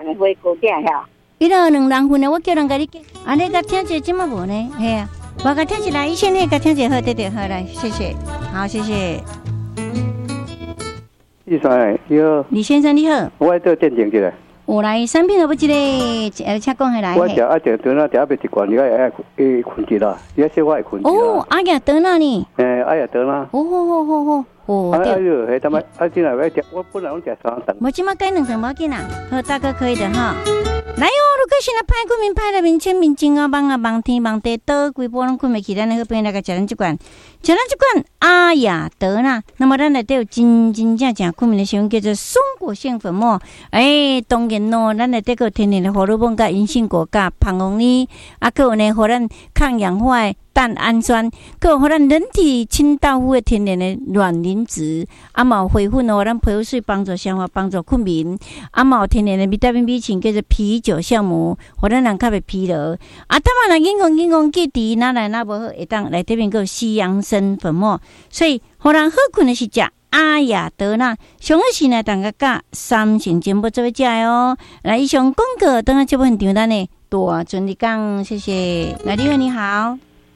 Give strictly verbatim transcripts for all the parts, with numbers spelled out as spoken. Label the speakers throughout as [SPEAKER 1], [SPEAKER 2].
[SPEAKER 1] 的花菇仔遐。
[SPEAKER 2] 伊都两人份的，我叫人甲你寄。啊，你甲听者怎么无呢？嘿啊，我甲听一来，医生你甲听者好，对对好来，谢谢，好谢谢。
[SPEAKER 3] 李先你好，
[SPEAKER 2] 李先生你好，
[SPEAKER 3] 我做见证一下。
[SPEAKER 2] 有来产品有不一个，呃，请讲下来。
[SPEAKER 3] 我食啊食顿啊，食啊袂习惯，你爱爱会困去啦，你小可爱困去啦。
[SPEAKER 2] 哦，阿呀顿啊呢？
[SPEAKER 3] 诶，哎呀顿啦。
[SPEAKER 2] 哦吼吼吼吼，哦
[SPEAKER 3] 对。哎呦，嘿，他妈，啊，进来我食，我本来拢食三顿。
[SPEAKER 2] 我今麦改两顿，无紧啦。好，大哥可以的哈。来哦，如果是那派过面派了面签面金啊，望啊望天望地倒，规波拢困袂起，咱好边来个食咱这款，食咱这款阿雅德啦。那么咱内底有真真正正困眠的成分叫做松果性粉末，哎，当然咯，咱内底个天然的荷尔蒙甲银杏果甲胖红呢，啊，个有呢，互咱抗氧化的蛋氨酸，个有互咱人体清道夫的天然的卵磷脂，啊嘛有回粉哦，咱皮肤水帮助消化，帮助困眠，啊嘛有天然的维他命 B 群叫做啤酒酵母，互咱人较袂疲劳。啊，他嘛若硬讲硬讲记伫哪来哪无好，会当来这边个西洋参粉末，所以互人好困的是食阿雅德啦，上好是呢，大家甲三成全部做伙食哦。来，以上广告等下节目现场，咱呢大顺利讲，谢谢。来，你好，你好，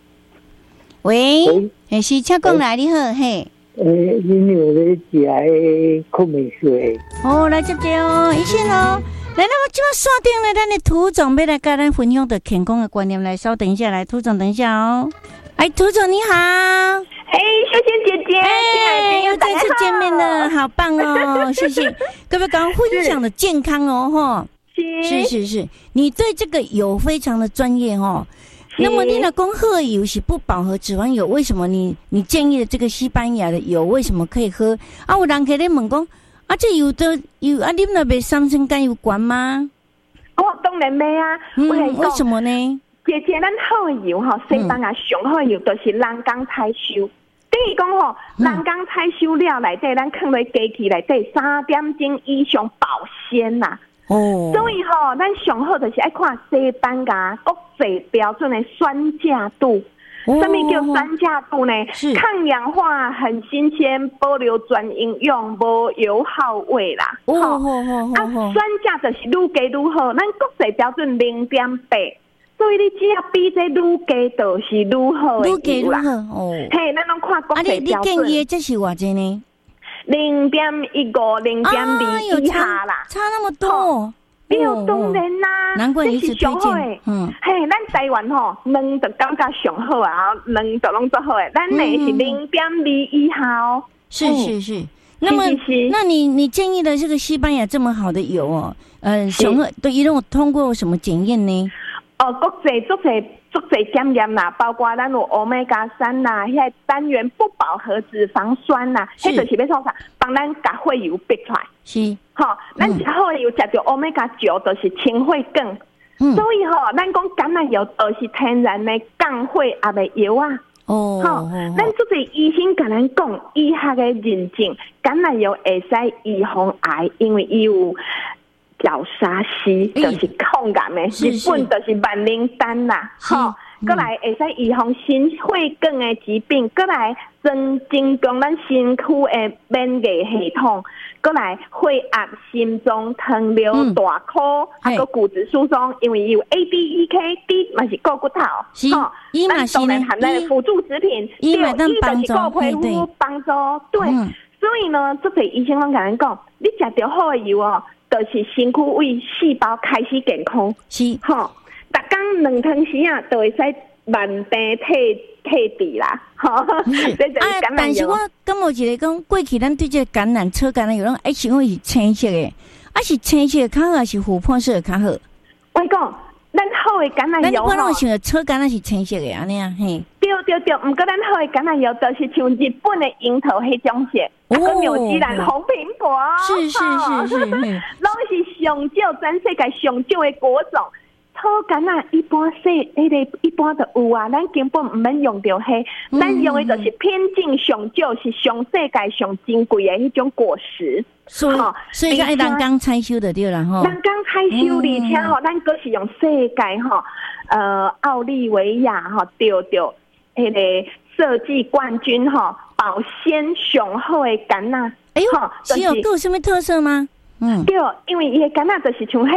[SPEAKER 2] 喂，嘿，是请讲来，你好，嘿。
[SPEAKER 1] 诶，因有咧食诶困眠水。
[SPEAKER 2] 哦，来接接哦，医生哦。来，那么即马锁定了咱的涂总，要来跟咱分享的健康的观念。来，稍等一下，来，涂总，等一下哦。哎，涂总你好。
[SPEAKER 4] 哎，秀仙姐姐，
[SPEAKER 2] 哎，又再次见面了，好棒哦，谢谢。各位刚刚分享的健康哦，哈，是是是，你对这个油非常的专业哦。那么你的讲喝油是不饱和脂肪油，为什么你你建议的这个西班牙的油为什么可以喝？啊，有人可以问讲，啊，这油的油啊，你们那边三酸甘油管吗？
[SPEAKER 4] 哦，当然没啊。
[SPEAKER 2] 嗯，为什么呢？
[SPEAKER 4] 姐姐，咱好的油吼，西班牙上好的油都是人工采收。等于讲吼，人工采收了内底，咱放落机器内底三点钟以上保鲜呐。哦。所以吼，咱上好就是爱看西班牙国际标准的酸价度。什么叫酸价度呢？抗氧化、很新鲜、保留全营养、无油耗味啦。哦哦哦哦。啊，酸价就是愈加愈好，咱国际标准零点八。所以你只要比这愈加就是愈好的油啦。哦，嘿，咱拢看国际标准。
[SPEAKER 2] 啊，你你建议这是偌济呢？
[SPEAKER 4] 零点一五、零点二以下啦，
[SPEAKER 2] 差那么多。
[SPEAKER 4] 对，当然啦，
[SPEAKER 2] 难怪你是推荐。
[SPEAKER 4] 嗯，嘿，咱台湾吼，卵就感觉上好啊，卵就拢做好诶。咱呢是零点二以下哦。
[SPEAKER 2] 是是是。那么，那你你建议的这个西班牙这么好的油哦，呃，上好都一共通过什么检验呢？
[SPEAKER 4] 哦，国际足侪足侪检验啦，包括咱有欧米伽三啦，遐单元不饱和脂肪酸啦，迄就是要创啥，帮咱甲血油逼出来。是，吼，咱食好的油食着欧米伽九，就是清血管。嗯，所以吼，咱讲橄榄油就是天然的降血压的油啊。哦，吼，咱足侪医生甲咱讲，医学的认证，橄榄油会使预防癌，因为伊有角鲨烯，就是抗癌的，日本就是万灵丹啦，吼，过来会使预防心血管的疾病，过来增增强咱身躯的免疫系统，过来血压、心脏、糖尿、大颗，还有骨质疏松，因为有 A D E K D 嘛是够骨头，吼，伊嘛是呢，含在辅助食品，
[SPEAKER 2] 伊嘛当帮助，
[SPEAKER 4] 够皮肤帮助，对，所以呢，这些医生拢甲咱讲，你食着好的油哦。就是身躯为细胞开始健康，是吼，逐工两汤时啊，就会使慢病退退治啦，吼。这就是橄榄油。但是
[SPEAKER 2] 我感觉一个讲，过去咱对这橄榄炒橄榄油，拢爱想讲是青色的，啊是青色的较好，还是琥珀色的较好？
[SPEAKER 4] 我讲，咱好的橄榄油吼，
[SPEAKER 2] 咱我想炒橄榄是青色的安尼啊，嘿。
[SPEAKER 4] 对对对，毋过咱好的橄榄油就是像日本的樱桃迄种色。哦，纽西兰红苹果，
[SPEAKER 2] 是是是是，
[SPEAKER 4] 拢是上少全世界上少的果种。炒橄榄一般说，迄个一般就有啊，咱根本唔免用到迄，咱用的就是偏近上少，是上世界上珍贵的迄种果实。
[SPEAKER 2] 所以，所以讲人工采收的对啦吼。
[SPEAKER 4] 人工采收，而且吼，咱阁是用世界吼，呃，奥利维亚吼得到迄个设计冠军吼。保鲜上好的橄榄，
[SPEAKER 2] 哎呦，是有有什么特色吗？
[SPEAKER 4] 嗯，对，因为伊的橄榄就是像迄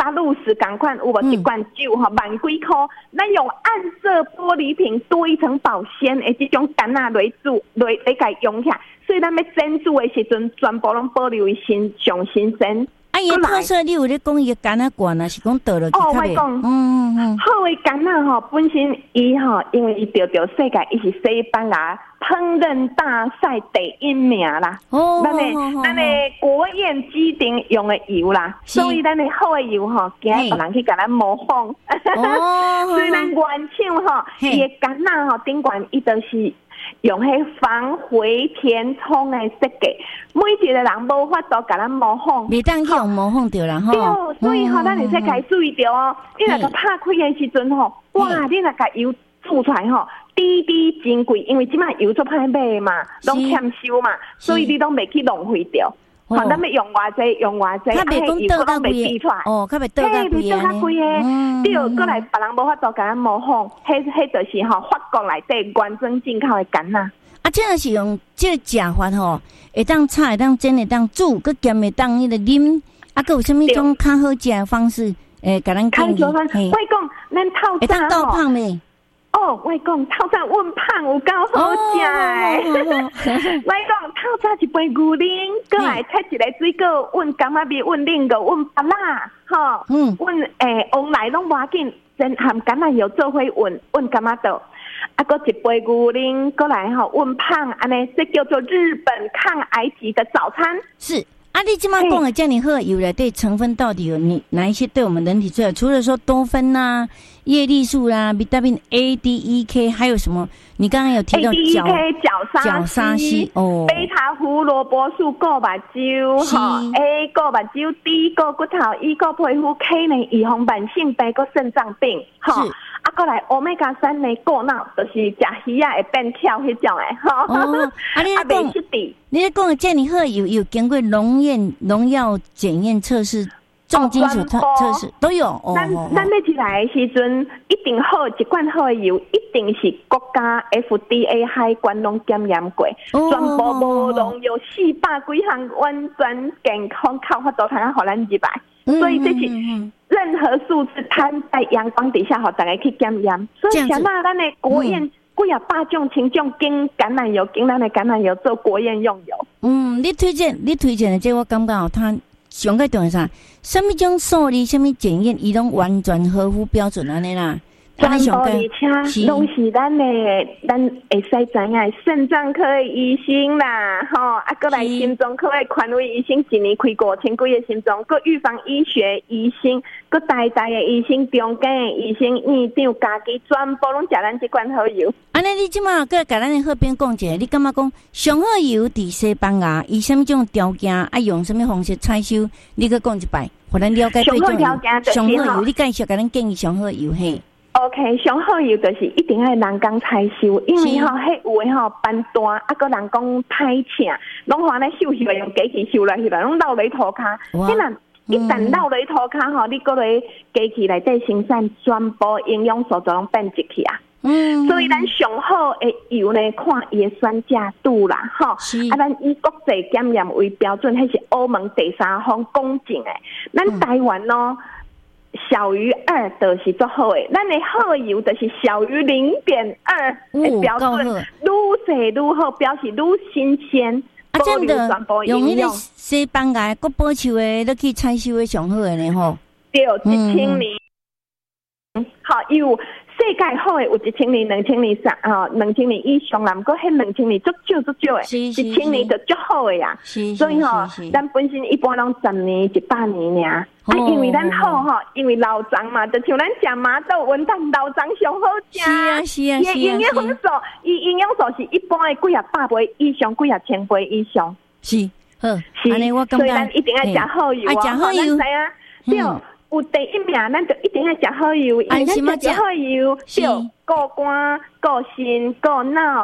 [SPEAKER 4] 加露士同款，有无一罐酒吼万几块，咱用暗色玻璃瓶多一层保鲜的这种干仔来煮来来甲用起来，所以咱要蒸煮的时阵，全部拢保留为新上新鲜。
[SPEAKER 2] 啊，伊特色你有咧讲伊干仔罐啊，是讲倒落去
[SPEAKER 4] 哦，我讲，嗯嗯，好的干仔吼，本身伊吼，因为伊得着世界，伊是西班牙烹饪大赛第一名啦。哦，咱的咱的国宴基丁用的油啦，所以咱的好的油吼，惊别人去甲咱模仿。哦，所以咱原厂吼，伊的干仔吼，顶管伊都是。用迄防回填充的设计，每一个人无法度甲咱模仿，
[SPEAKER 2] 袂当去用模仿着啦吼。
[SPEAKER 4] 对，所以吼，咱会使家注意着哦。你若个拍开的时阵吼，哇，你若甲油煮出来吼，滴滴真贵，因为即摆油做歹买嘛，拢欠收嘛，所以你拢袂去浪费掉。好，咱要用偌济，用偌济，
[SPEAKER 2] 啊，袂讲倒到贵
[SPEAKER 4] 出来，
[SPEAKER 2] 哦，较袂倒到贵
[SPEAKER 4] 啊，倒贵诶，对，过来别人无法度甲咱模仿，迄迄就是吼法国内底原装进口的干仔。
[SPEAKER 2] 啊，这个是用这个食法吼，会当炒，会当蒸，会当煮，佮咸会当迄个啉，啊，佮有啥物种较好食的方式？诶，甲咱建议。
[SPEAKER 4] 我讲，咱透
[SPEAKER 2] 会当倒胖咩？
[SPEAKER 4] 哦，我讲透早温胖有够好食诶！我讲透早一杯牛奶，过来切一个水果，温柑仔味，温另个温芭乐，吼，嗯，温诶往来拢无要紧，真含橄榄油做伙温温柑仔豆，啊，搁一杯牛奶，过来吼温胖，安尼这叫做日本抗癌级的早餐。
[SPEAKER 2] 是。啊，你即马讲的这样好油内底成分到底有你哪一些对我们人体最好？除了说多酚呐、叶绿素啦、维他命 A、D、E、K， 还有什么？你刚刚有提到角
[SPEAKER 4] 角
[SPEAKER 2] 角鲨烯
[SPEAKER 4] 哦，贝塔胡萝卜素过目睭哈 ，A 过目睭 ，D 过骨头 ，E 过皮肤 ，K 呢预防慢性病过肾脏病哈。啊，过来欧米伽三呢过脑，就是食鱼啊会变翘迄种诶哈。
[SPEAKER 2] 哦，啊你咧讲，你咧讲的这样好有有经过农验农药检验测试。重金属测测试都有哦。
[SPEAKER 4] 咱咱买起来的时阵，一定好一罐好的油，一定是国家 F D A 海关拢检验过，全部无农药，四百几项完全健康，靠法度通啊，互咱入来。所以这是任何数字摊在阳光底下，互大家去检验。所以像那咱的国宴。几啊百种、千种经橄榄油，经咱的橄榄油做国宴用油。
[SPEAKER 2] 嗯，你推荐你推荐的这我感觉哦，它上个重要啥？什么种数字、什么检验，伊拢完全合乎标准安尼啦。
[SPEAKER 4] 全部而且拢是咱的，咱会使知影肾脏科的医生啦，吼，啊，过来心脏科的权威医生，一年开五千几个心脏，搁预防医学医生，搁大大的医生、中间的医生、院长、家己全部拢食咱这款好油。
[SPEAKER 2] 安尼，你即马搁甲咱的好边讲者，你感觉讲上好油伫西班牙，以什么种条件啊，用什么方式采收？你搁讲一摆，互咱了解对种油。上好油，你介绍甲咱建议上好油嘿。
[SPEAKER 4] OK， 上好油就是一定要人工采收，因为吼，迄有诶吼斑单，啊，个人讲歹请，拢话咧收起来用机器收来起来，拢落咧涂骹。你若一旦落咧涂骹吼，你搁咧机器内底生产，全部营养素就拢变入去啊。嗯，所以咱上好诶油呢，看伊诶酸价度啦，吼，啊，咱以国际检验为标准，迄是欧盟第三方公证诶，咱台湾咯。小于二就是最好的，咱的好油就是小于零点二的标准，愈细愈好，表示愈新鲜。
[SPEAKER 2] 啊，这样的用迄个西班牙国宝树的，你去采收的上好的呢吼。
[SPEAKER 4] 对，一千年，好有。世界好诶，有一千年、两千年、三吼、两千年以上啦。毋过迄两千年足少足少诶，一千年就足好诶呀。所以吼，咱本身一般拢十年、一百年尔。啊，因为咱好吼，因为老张嘛，就像咱食麻豆、文旦老张上好食。
[SPEAKER 2] 是啊，是啊，是啊。
[SPEAKER 4] 伊营养素，伊营养素是一般诶几啊百倍以上，几啊千倍以上。
[SPEAKER 2] 是，好，
[SPEAKER 4] 安尼我感觉。所以咱一定要食好油啊，
[SPEAKER 2] 食好油。
[SPEAKER 4] 知啊，对。有第一名，咱就一定要食好油，因为咱食好油，对，顾肝、顾心、顾脑，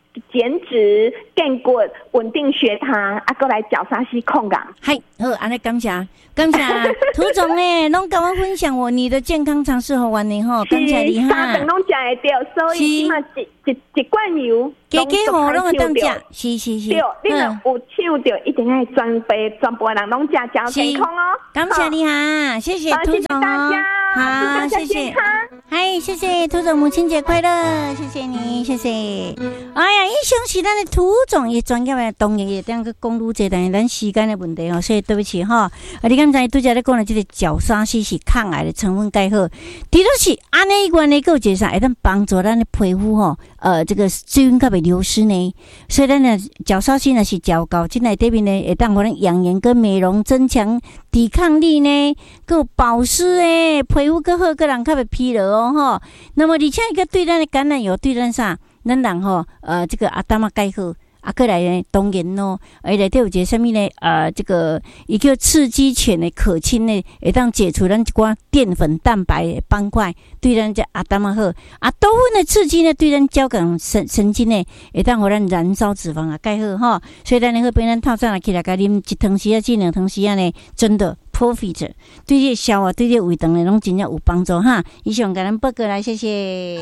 [SPEAKER 4] 减脂、健骨、稳定血糖，啊，过来脚沙西控感。
[SPEAKER 2] 嗨，好，安尼感谢，感谢涂总诶，拢跟我分享我你的健康常识好玩的吼，感谢你哈。
[SPEAKER 4] 三顿拢食会到，所以起码一一一罐油，
[SPEAKER 2] 加加好拢会当食，是是是。
[SPEAKER 4] 对，你若有抢到，一定要全备全部人拢食，真健康哦。
[SPEAKER 2] 感谢你哈，谢谢涂总哦，好，谢谢。嗨，谢谢涂总，母亲节快乐，谢谢你，谢谢。哎呀，以上是咱的涂总也专业的，当然也当个讲愈济，但是咱时间的问题哦，所以对不起哈。啊，你刚才拄则咧讲的这个角鲨烯是抗癌的成分介好，除了是安尼以外呢，还有一个啥会当帮助咱的皮肤吼，呃，这个水分较袂流失呢。所以咱的角鲨烯呢是照到这内底面呢，会当互咱养颜跟美容，增强抵抗力呢，还有保湿诶，皮肤更好，个人较袂疲劳哦吼。那么而且一个对咱的橄榄油，对咱啥，咱人吼，呃，这个阿达嘛介好。啊，过来呢，当然咯，而内底有一个什么呢？呃，这个一个刺激泉的可亲呢，会当解除咱一寡淀粉、蛋白的斑块，对咱这阿达嘛好。啊，多酚的刺激呢，对咱交感神神经呢，会当互咱燃烧脂肪啊，介好哈。所以咱呢，好变咱套餐来起来，甲啉一汤匙啊，至两汤匙啊呢，真的 profit， 对这消化、对这胃肠呢，拢真正有帮助哈。以上甲咱报告来，谢谢。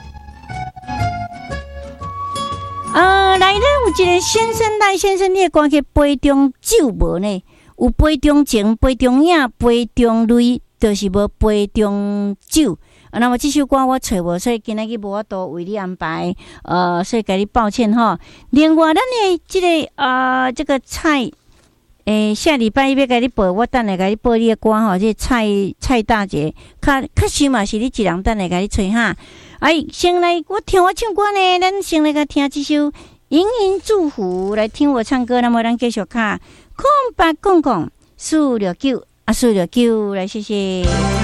[SPEAKER 2] 呃，来咱有一个先生赖先生，你的歌曲杯中酒无呢？有杯中情、杯中影、杯中泪，就是无杯中酒。啊，那么这首歌我找无，所以今仔日无法度为你安排。呃，所以甲你抱歉哈。另外，咱的这个呃这个菜，诶，下礼拜要甲你报，我等下甲你报你的歌吼。这个、蔡蔡大姐，较确实嘛是你一人等下甲你吹哈。哎，先来，我听我唱歌呢，咱先来个听这首《盈盈祝福》，来听我唱歌。那么咱继续看空白公公四六九啊，四六九，来谢谢。